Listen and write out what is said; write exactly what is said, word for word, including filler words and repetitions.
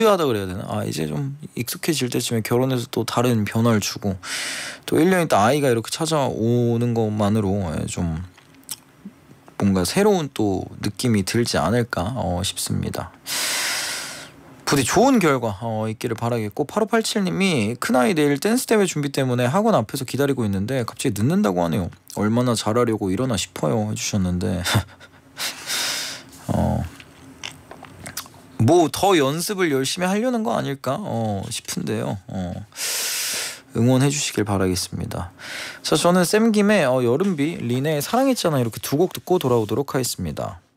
하다 그래야 되나? 아 이제 좀 익숙해질 때쯤에 결혼해서 또 다른 변화를 주고 또 일 년 있다 아이가 이렇게 찾아오는 것만으로 좀 뭔가 새로운 또 느낌이 들지 않을까 어, 싶습니다. 부디 좋은 결과 어, 있기를 바라겠고 팔오팔칠님이 큰아이 내일 댄스 대회 준비 때문에 학원 앞에서 기다리고 있는데 갑자기 늦는다고 하네요. 얼마나 잘하려고 이러나 싶어요 해주셨는데 어, 뭐 더 연습을 열심히 하려는 거 아닐까 어, 싶은데요. 어, 응원해 주시길 바라겠습니다. 자 저는 쌤김의 어, 여름비 린의 사랑했잖아 이렇게 두 곡 듣고 돌아오도록 하겠습니다.